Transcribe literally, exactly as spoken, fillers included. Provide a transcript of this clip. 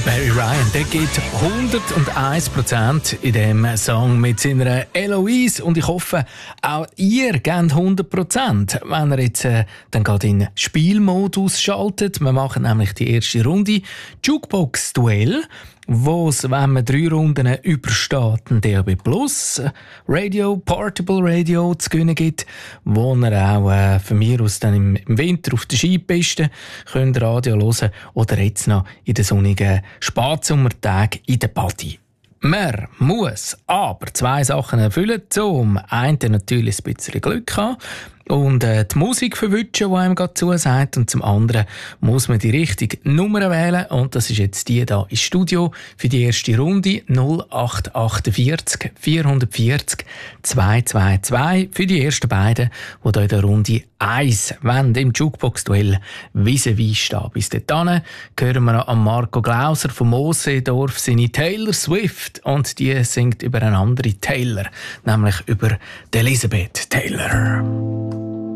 Barry Ryan, der gibt hunderteins Prozent in diesem Song mit seiner Eloise. Und ich hoffe, auch ihr gebt hundert Prozent, wenn ihr jetzt äh, dann gerade in Spielmodus schaltet. Wir machen nämlich die erste Runde Jukebox-Duell, wo es, wenn man drei Runden übersteht, ein D A B Plus Radio, Portable Radio zu gewinnen gibt, wo ihr auch äh, von mir aus dann im, im Winter auf der Skipiste könnt Radio hören oder jetzt noch in den sonnigen Spatsommertagen in der Body. Man muss aber zwei Sachen erfüllen. Zum einen natürlich ein bisschen Glück haben und äh, die Musik verwünschen, die einem gerade zusagt. Und zum anderen muss man die richtige Nummer wählen. Und das ist jetzt die hier im Studio für die erste Runde. null acht achtundvierzig vierhundertvierzig zweihundertzweiundzwanzig für die ersten beiden, die hier in der Runde eins wollen, im Jukebox-Duell vis-à-vis stehen. Bis dahin hören wir noch an Marco Glauser vom Moosseedorf seine Taylor Swift. Und die singt über eine andere Taylor, nämlich über Elizabeth Taylor.